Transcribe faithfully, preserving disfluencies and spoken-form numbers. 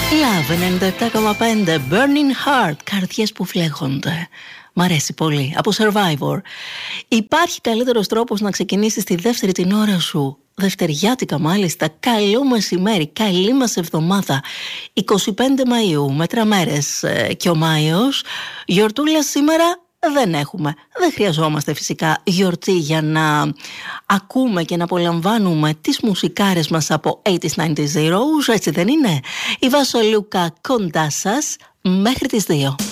Love ενενήντα επτά κόμμα πέντε, Burning Heart, καρδιές που φλέγονται. Μ' αρέσει πολύ. Από Survivor. Υπάρχει καλύτερος τρόπος να ξεκινήσεις τη δεύτερη την ώρα σου, δευτεριάτικα μάλιστα. Καλό μεσημέρι, καλή μας εβδομάδα. είκοσι πέντε Μαΐου, μέτρα-μέρες ε, και ο Μάιος. Γιορτούλα σήμερα δεν έχουμε. Δεν χρειαζόμαστε φυσικά γιορτή για να ακούμε και να απολαμβάνουμε τις μουσικάρες μας από ογδόντα, ενενήντα, έτσι δεν είναι? Η Βασολούκα κοντά σας μέχρι τις δύο.